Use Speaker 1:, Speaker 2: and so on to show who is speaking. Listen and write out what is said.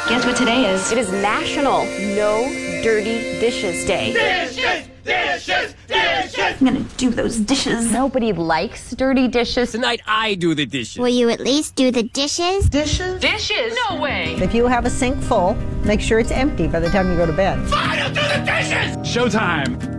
Speaker 1: Guess what today is?
Speaker 2: It is National No Dirty Dishes Day.
Speaker 3: Dishes! Dishes! Dishes!
Speaker 1: I'm gonna do those dishes.
Speaker 2: Nobody likes dirty dishes.
Speaker 4: Tonight I do the dishes.
Speaker 5: Will you at least do the dishes?
Speaker 1: Dishes?
Speaker 6: Dishes? No way.
Speaker 7: If you have a sink full, make sure it's empty by the time you go to bed.
Speaker 3: I'll do the dishes!
Speaker 4: Showtime!